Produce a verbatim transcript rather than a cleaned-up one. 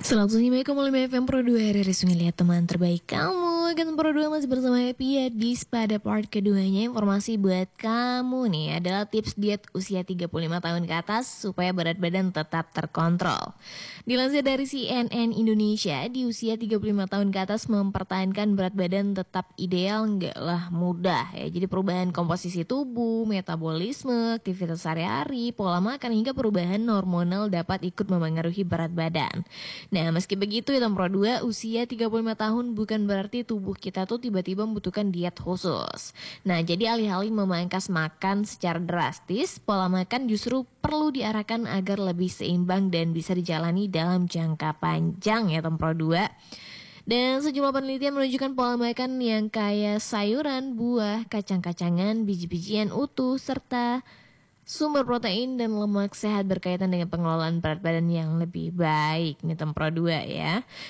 Selamat sunyi Assalamualaikum lima F M Pro dua R R S Lihat teman terbaik kamu. Kan Pro dua masih bersama Happy Hadis. Pada part keduanya informasi buat kamu nih adalah tips diet usia tiga puluh lima tahun ke atas supaya berat badan tetap terkontrol. Dilansir dari C N N Indonesia, di usia tiga puluh lima tahun ke atas mempertahankan berat badan tetap ideal enggaklah mudah ya. Jadi perubahan komposisi tubuh, metabolisme, aktivitas sehari-hari, pola makan hingga perubahan hormonal dapat ikut memengaruhi berat badan. Nah, meski begitu ya Pro dua, usia tiga puluh lima tahun bukan berarti tubuh kita tuh tiba-tiba membutuhkan diet khusus. Nah, jadi alih-alih memangkas makan secara drastis, pola makan justru perlu diarahkan agar lebih seimbang dan bisa dijalani dalam jangka panjang ya Pro dua. Dan sejumlah penelitian menunjukkan pola makan yang kaya sayuran, buah, kacang-kacangan, biji-bijian utuh, serta sumber protein dan lemak sehat berkaitan dengan pengelolaan berat badan yang lebih baik nih Pro dua ya.